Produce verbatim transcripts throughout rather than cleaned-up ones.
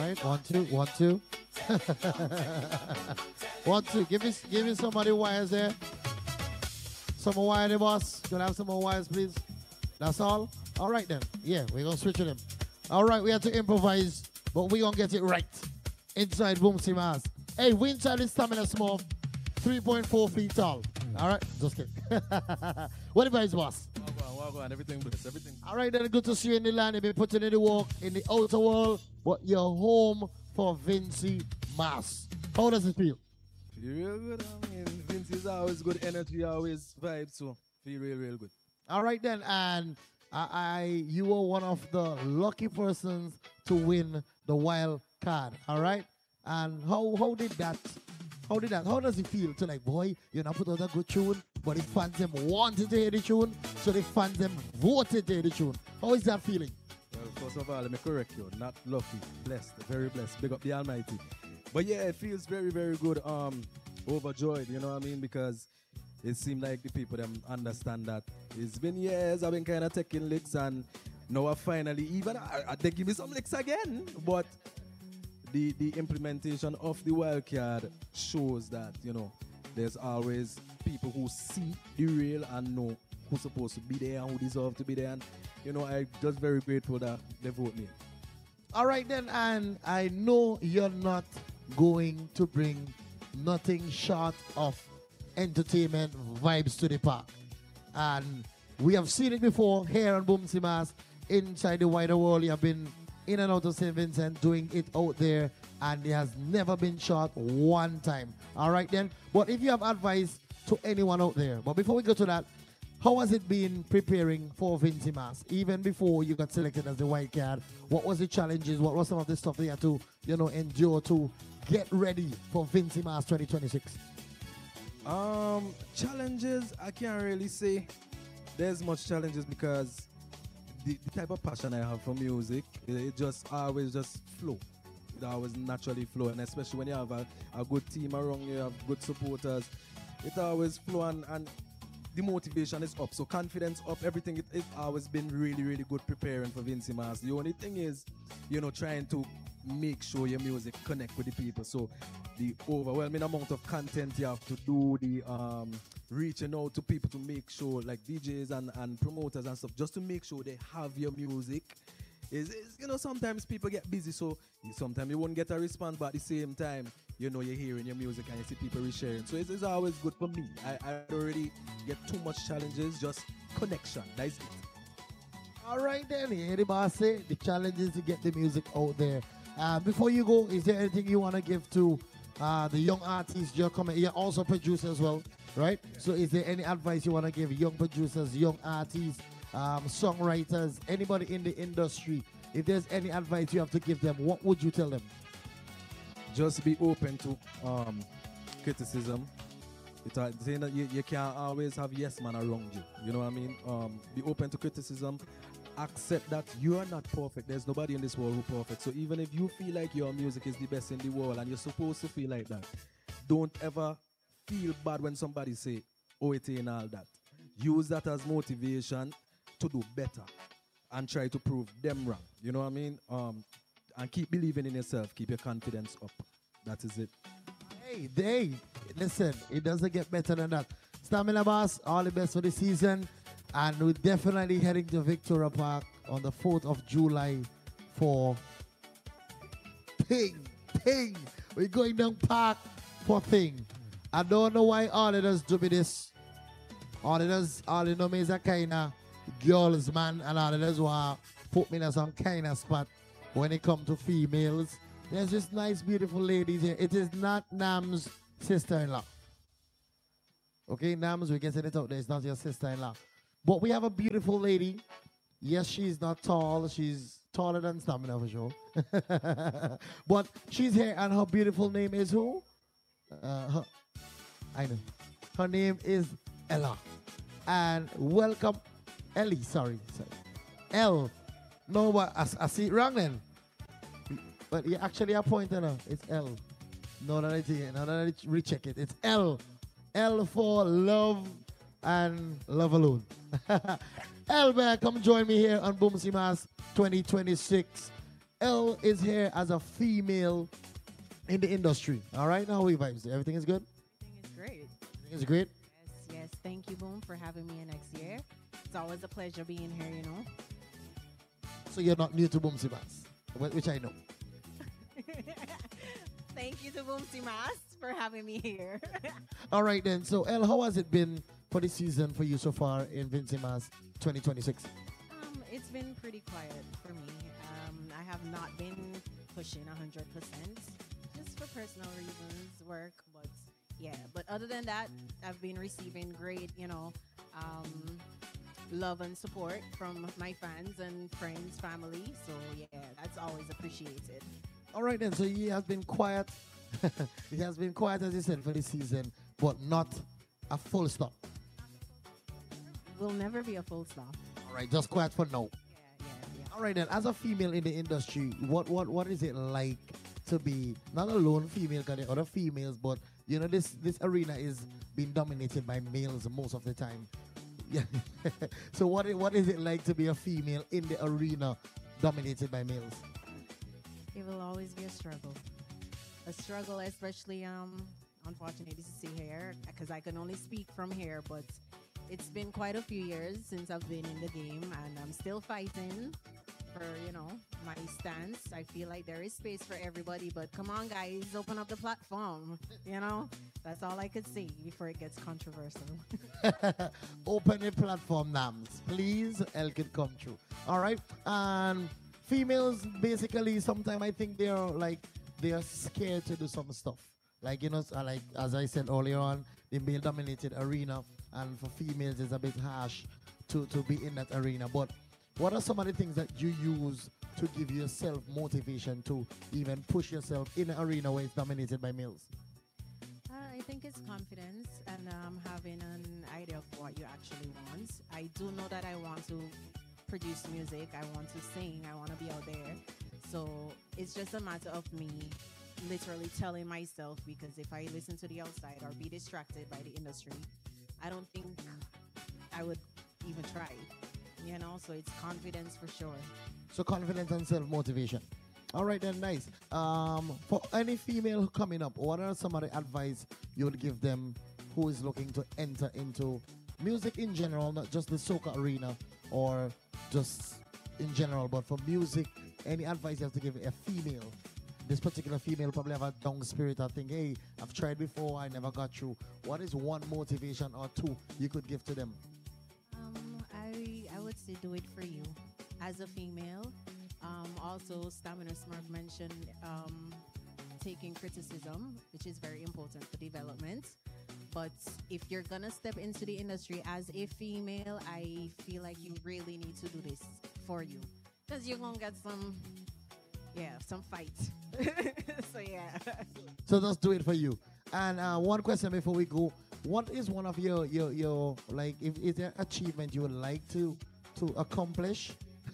right, one, two, one, two. One, two. Give me, give me somebody wires there. Some more wire, there, boss. Can I have some more wires, please? That's all? All right, then. Yeah, we're going to switch them. All right, we have to improvise, but we're going to get it right. Inside Boomsy Mars. Hey, we inside is Stamina Small, three point four feet tall. All right, just kidding. What advice, boss? Walk on, walk on, everything bless, everything. All right, then, good to see you in the land. You've been putting in the work in the outer world, but you're home for Vincy Mas. How does it feel? Feel real good. I mean, Vince is always good energy, always vibe, so feel real, real good. All right, then, and I, I you were one of the lucky persons to win the wild card. All right, and how how did that? How did that? How does it feel to like, boy, you know, put out a good tune, but the fans them wanted to hear the tune, so the fans them voted to hear the tune. How is that feeling? Well, first of all, let me correct you. Not lucky, blessed, very blessed. Big up the Almighty. But yeah, it feels very, very good. Um, overjoyed, you know what I mean? Because it seemed like the people them understand that it's been years I've been kind of taking licks, and now I finally even I, I, they give me some licks again, but the the implementation of the wild card shows that, you know, there's always people who see the real and know who's supposed to be there and who deserve to be there, and you know, I'm just very grateful that they vote me. All right then, and I know you're not going to bring nothing short of entertainment vibes to the park, and we have seen it before here on Boomsy Mas. Inside the wider world, you have been in and out of Saint Vincent, doing it out there, and it has never been short one time. All right then, but if you have advice to anyone out there, but before we go to that, how has it been preparing for Vincy Mas? Even before you got selected as the white card, what was the challenges? What was some of the stuff that you had to, you know, endure to get ready for Vincy Mas twenty twenty-six? Um, challenges, I can't really say there's much challenges, because the, the type of passion I have for music, it, it just always just flow. It always naturally flow, and especially when you have a, a good team around you, you have good supporters, it always flow, and, and the motivation is up, so confidence up, everything. It, it's always been really, really good preparing for Vincy Mas. The only thing is, you know, trying to make sure your music connect with the people. So the overwhelming amount of content you have to do, the um, reaching out to people to make sure, like D Js and, and promoters and stuff, just to make sure they have your music. Is, is, you know, sometimes people get busy, so sometimes you won't get a response, but at the same time, you know, you're hearing your music and you see people resharing. So it's, it's always good for me. I, I don't really get too much challenges, just connection. That's it. All right then, here the boss say the challenge is to get the music out there. Uh, before you go, is there anything you want to give to uh, the young artists you're coming? You're also producer as well, right? Yeah. So is there any advice you want to give young producers, young artists, um, songwriters, anybody in the industry? If there's any advice you have to give them, what would you tell them? Just be open to um, criticism. It, uh, saying that you, you can't always have yes man around you. You know what I mean? Um, be open to criticism. Accept that you are not perfect. There's nobody in this world who's perfect. So even if you feel like your music is the best in the world and you're supposed to feel like that, don't ever feel bad when somebody say, oh, it ain't all that. Use that as motivation to do better and try to prove them wrong. You know what I mean? Um, and keep believing in yourself. Keep your confidence up. That is it. Hey, they listen, it doesn't get better than that. Stamina Boss, all the best for the season. And we're definitely heading to Victoria Park on the fourth of July for Ping. Ping. We're going down park for Ping. I don't know why all of us do me this. All of us, all of them is a kind of girls, man, and all of us want put me in some kind of spot when it comes to females. There's just nice, beautiful ladies here. It is not Nam's sister-in-law. Okay, Nams, we can send it out there. It's not your sister-in-law. But we have a beautiful lady. Yes, she's not tall. She's taller than Stamina for sure. But she's here, and her beautiful name is who? Uh, her, I know. Her name is Ella. And welcome, Ellie, sorry. sorry. L. No, but I, I see it wrong then. But you actually are pointing her. It's L. No, no, no, no, no, no, recheck it. It's L. L for love and love alone. L, man, come join me here on Boomsy Mas twenty twenty-six. Elle is here as a female in the industry. All right, now we vibes. Everything is good. Everything is great. Everything is great. Yes, yes. Thank you, Boom, for having me in next year. It's always a pleasure being here, you know. So you're not new to Boom Simas, which I know. Thank you to Boom Simas for having me here. All right then. So Elle, how has it been for this season for you so far in Vince Simas twenty twenty-six? um, it's been pretty quiet for me. Um, I have not been pushing one hundred percent just for personal reasons, work, but yeah. But other than that, I've been receiving great, you know, um, love and support from my fans and friends, family. So yeah, that's always appreciated. All right then. So he has been quiet. He has been quiet, as you said, for this season, but not a full stop. Will never be a full stop. All right, just quiet for now. Yeah, yeah, yeah. All right then. As a female in the industry, what what what is it like to be not a lone female? Because there are other females, but you know this this arena is being dominated by males most of the time. Yeah. So what i- what is it like to be a female in the arena dominated by males? It will always be a struggle. A struggle, especially um, unfortunately to see here, because I can only speak from here. But it's been quite a few years since I've been in the game, and I'm still fighting for you know my stance. I feel like there is space for everybody, but come on, guys, open up the platform. You know, that's all I could say before it gets controversial. Open the platform, Nams. Please, Elle can come through. All right. And females, basically, sometimes I think they're like, they are scared to do some stuff. Like, you know, s- uh, like as I said earlier on, the male dominated arena. And for females, it's a bit harsh to, to be in that arena. But what are some of the things that you use to give yourself motivation to even push yourself in an arena where it's dominated by males? Uh, I think it's confidence and um, having an idea of what you actually want. I do know that I want to produce music, I want to sing, I want to be out there. So it's just a matter of me literally telling myself, because if I listen to the outside or be distracted by the industry, I don't think I would even try. You know, so it's confidence for sure. So confidence and self-motivation. All right then, nice. Um, for any female coming up, what are some of the advice you would give them who is looking to enter into music in general, not just the soca arena or just in general, but for music, any advice you have to give a female? This particular female probably have a down spirit or think, hey, I've tried before, I never got through. What is one motivation or two you could give to them? Um, I I would say do it for you, as a female. Um, also, Stamina Smurf mentioned um, taking criticism, which is very important for development. But if you're gonna step into the industry as a female, I feel like you really need to do this for you, because you're gonna get some, yeah, some fight. So yeah. So just do it for you. And uh, one question before we go: what is one of your your your like? If is there achievement you would like to to accomplish?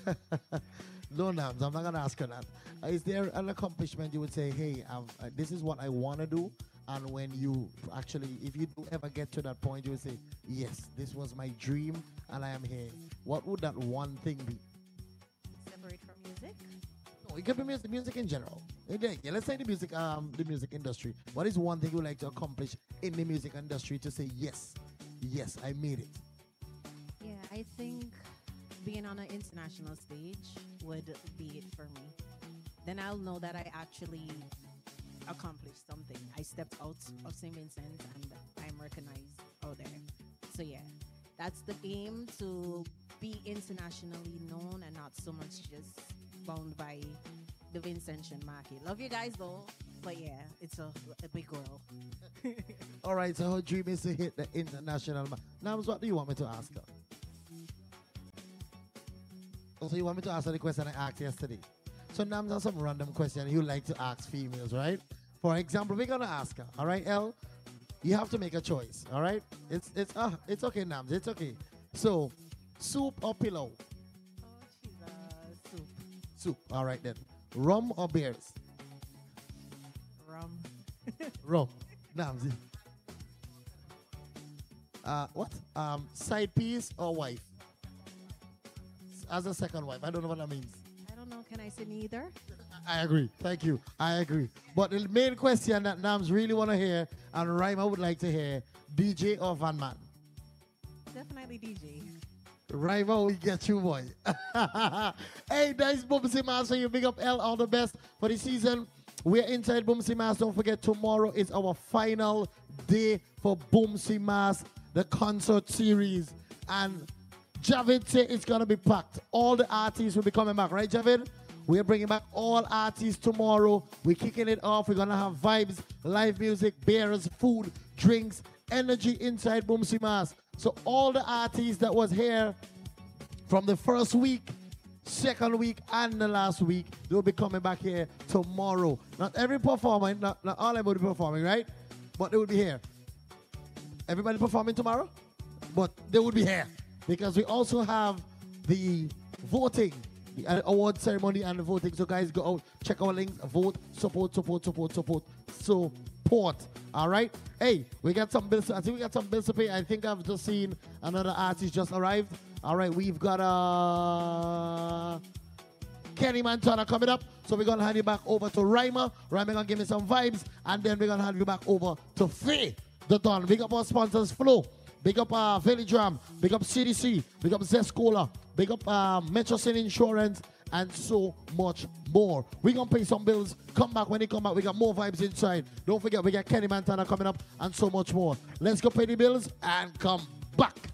No, Nams, I'm not gonna ask her that. Uh, is there an accomplishment you would say, hey, I've, uh, this is what I want to do? And when you actually, if you do ever get to that point, you would say, yes, this was my dream, and I am here. What would that one thing be? Separate from music. No, it could be music, music in general. Okay, yeah, let's say the music, um, the music industry. What is one thing you would like to accomplish in the music industry to say, yes, yes, I made it? Yeah, I think being on an international stage would be it for me. Then I'll know that I actually accomplished something. I stepped out of Saint Vincent and I'm recognized out there. So yeah, that's the aim, to be internationally known and not so much just bound by the Vincentian market. Love you guys though, but yeah, it's a, a big goal. All right, so her dream is to hit the international. Ma- Nams, what do you want me to ask her? Oh, so you want me to ask her the question I asked yesterday? So Nams has some random question you like to ask females, right? For example, we're gonna ask her. All right, Elle, you have to make a choice. All right, it's it's uh it's okay, Nams, it's okay. So, soup or pillow? Oh, she's a soup. Soup. All right then. Rum or beers? Rum. Rum. Nams. Uh, what? Um, side piece or wife? As a second wife. I don't know what that means. I don't know. Can I say neither? I agree. Thank you. I agree. But the main question that Nams really want to hear and Rima would like to hear, D J or Van Man? Definitely D J. Rima, we get you, boy. Hey, nice Boomsy Master. You big up L. All the best for the season. We're inside Boomsy Mass. Don't forget, tomorrow is our final day for Boomsy Mass, the concert series. And Javid said it's going to be packed. All the artists will be coming back, right, Javid? We're bringing back all artists tomorrow. We're kicking it off. We're going to have vibes, live music, beers, food, drinks, energy inside Boomsy Mass. So all the artists that was here from the first week, second week, and the last week, they'll be coming back here tomorrow. Not every performer, not, not all of them will be performing, right? But they will be here. Everybody performing tomorrow? But they will be here. Because we also have the voting, the award ceremony and the voting. So guys, go out, check our links, vote, support, support, support, support, support. All right? Hey, we got some bills. I think we got some bills to pay. I think I've just seen another artist just arrived. All right, we've got uh, Kenny Montana coming up. So we're going to hand you back over to Rima. Rima going to give me some vibes. And then we're going to hand you back over to Faye, the Don. Big up our sponsors, Flow. Big up uh, Valley Drum. Big up C D C. Big up Zest Cola. Big up uh, Metro City Insurance. And so much more. We're going to pay some bills. Come back. When they come back, we got more vibes inside. Don't forget, we got Kenny Montana coming up and so much more. Let's go pay the bills and come back.